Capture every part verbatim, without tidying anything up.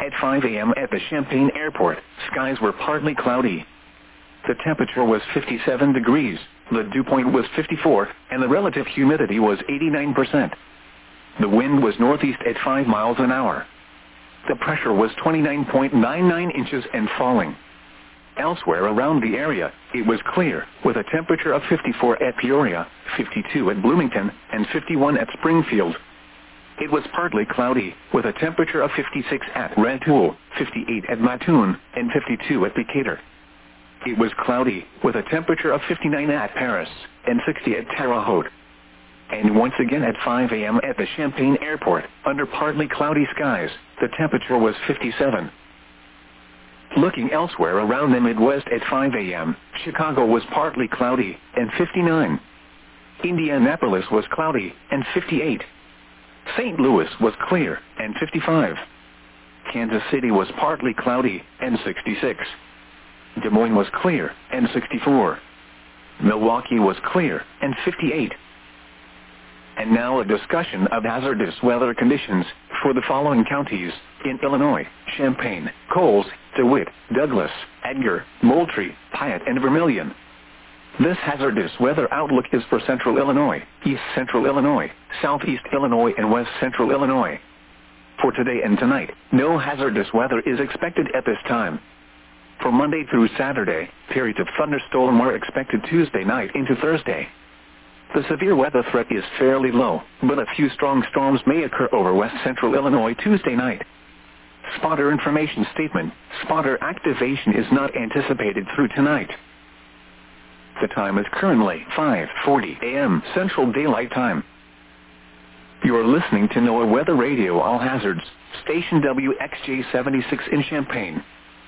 At five a m at the Champaign Airport, skies were partly cloudy. The temperature was fifty-seven degrees, the dew point was fifty-four, and the relative humidity was eighty-nine percent. The wind was northeast at five miles an hour. The pressure was twenty-nine point nine nine inches and falling. Elsewhere around the area, it was clear, with a temperature of fifty-four at Peoria, fifty-two at Bloomington, and fifty-one at Springfield. It was partly cloudy, with a temperature of fifty-six at Rantoul, fifty-eight at Mattoon, and fifty-two at Decatur. It was cloudy, with a temperature of fifty-nine at Paris, and sixty at Terre Haute. And once again at five a m at the Champaign Airport, under partly cloudy skies, the temperature was fifty-seven. Looking elsewhere around the Midwest at five a m, Chicago was partly cloudy, and fifty-nine. Indianapolis was cloudy, and fifty-eight. Saint Louis was clear, and fifty-five. Kansas City was partly cloudy, and sixty-six. Des Moines was clear, and sixty-four. Milwaukee was clear, and fifty-eight. And now a discussion of hazardous weather conditions for the following counties in Illinois: Champaign, Coles, DeWitt, Douglas, Edgar, Moultrie, Piatt, and Vermilion. This hazardous weather outlook is for Central Illinois, East Central Illinois, Southeast Illinois, and West Central Illinois. For today and tonight, no hazardous weather is expected at this time. For Monday through Saturday, periods of thunderstorm are expected Tuesday night into Thursday. The severe weather threat is fairly low, but a few strong storms may occur over West Central Illinois Tuesday night. Spotter information statement: spotter activation is not anticipated through tonight. The time is currently five forty a m Central Daylight Time. You are listening to NOAA Weather Radio All Hazards, station W X J seventy-six in Champaign.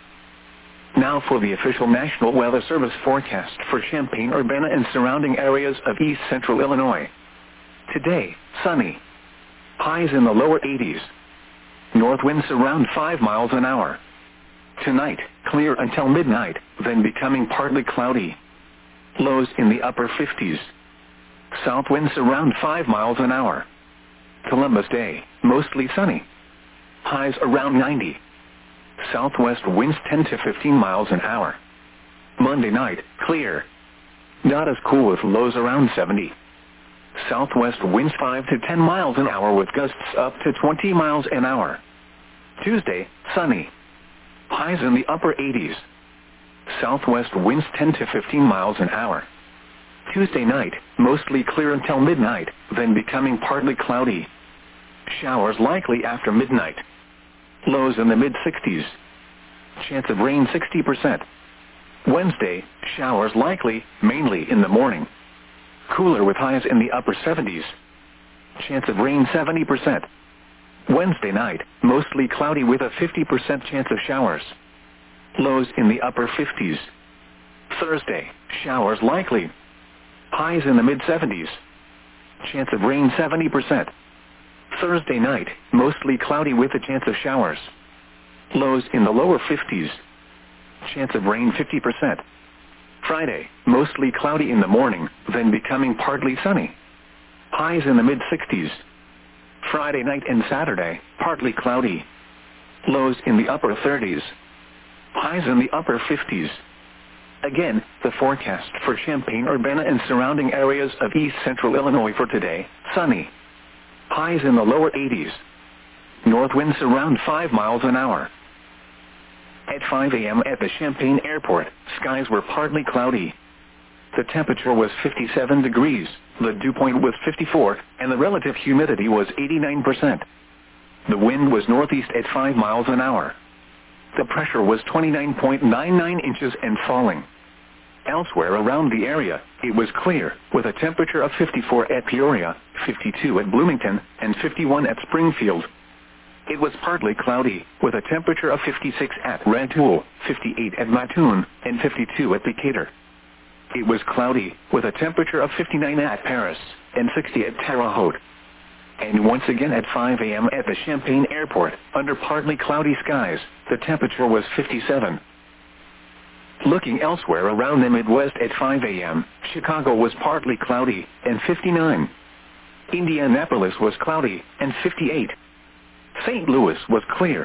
Now for the official National Weather Service forecast for Champaign, Urbana, and surrounding areas of East Central Illinois. Today, sunny. Highs in the lower eighties. North winds around five miles an hour. Tonight, clear until midnight, then becoming partly cloudy. Lows in the upper fifties. South winds around five miles an hour. Columbus Day, mostly sunny. Highs around ninety. Southwest winds ten to fifteen miles an hour. Monday night, clear. Not as cool with lows around seventy. Southwest winds five to ten miles an hour with gusts up to twenty miles an hour. Tuesday, sunny. Highs in the upper eighties. Southwest winds ten to fifteen miles an hour. Tuesday night, mostly clear until midnight, then becoming partly cloudy. Showers likely after midnight. Lows in the mid-sixties. Chance of rain sixty percent. Wednesday, showers likely, mainly in the morning. Cooler with highs in the upper seventies. Chance of rain seventy percent. Wednesday night, mostly cloudy with a fifty percent chance of showers. Lows in the upper fifties. Thursday, showers likely. Highs in the mid-seventies. Chance of rain seventy percent. Thursday night, mostly cloudy with a chance of showers. Lows in the lower fifties. Chance of rain fifty percent. Friday, mostly cloudy in the morning, then becoming partly sunny. Highs in the mid-sixties. Friday night and Saturday, partly cloudy. Lows in the upper thirties. Highs in the upper fifties. Again, the forecast for Champaign, Urbana, and surrounding areas of East Central Illinois for today: sunny. Highs in the lower eighties. North winds around five miles an hour. At five a m at the Champaign Airport, skies were partly cloudy. The temperature was fifty-seven degrees, the dew point was fifty-four, and the relative humidity was eighty-nine percent. The wind was northeast at five miles an hour. The pressure was twenty-nine point nine nine inches and falling. Elsewhere around the area, it was clear, with a temperature of fifty-four at Peoria, fifty-two at Bloomington, and fifty-one at Springfield. It was partly cloudy, with a temperature of fifty-six at Rantoul, fifty-eight at Mattoon, and fifty-two at Decatur. It was cloudy, with a temperature of fifty-nine at Paris, and sixty at Terre Haute. And once again at five a m at the Champaign Airport, under partly cloudy skies, the temperature was fifty-seven. Looking elsewhere around the Midwest at five a m, Chicago was partly cloudy, and fifty-nine. Indianapolis was cloudy, and fifty-eight. Saint Louis was clear,